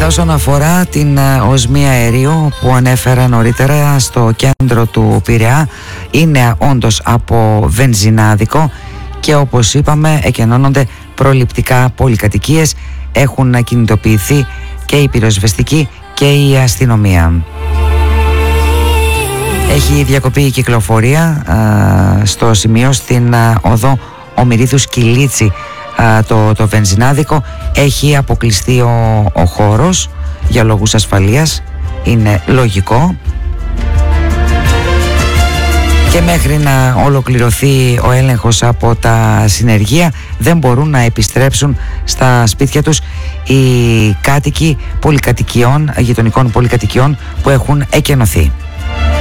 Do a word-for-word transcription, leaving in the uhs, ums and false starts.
Μάλιστα, όσον αφορά την οσμή αερίου που ανέφερα νωρίτερα στο κέντρο του Πειραιά, είναι όντως από βενζινάδικο και όπως είπαμε εκενώνονται προληπτικά πολυκατοικίες. Έχουν κινητοποιηθεί και η πυροσβεστική και η αστυνομία. Έχει διακοπεί η κυκλοφορία α, στο σημείο στην α, οδό Ομηρίδου Κιλίτσι. Α, το, το βενζινάδικο. Έχει αποκλειστεί ο, ο χώρος για λόγους ασφαλείας. Είναι λογικό. Και μέχρι να ολοκληρωθεί ο έλεγχος από τα συνεργεία δεν μπορούν να επιστρέψουν στα σπίτια τους οι κάτοικοι πολυκατοικιών, γειτονικών πολυκατοικιών που έχουν εκενωθεί.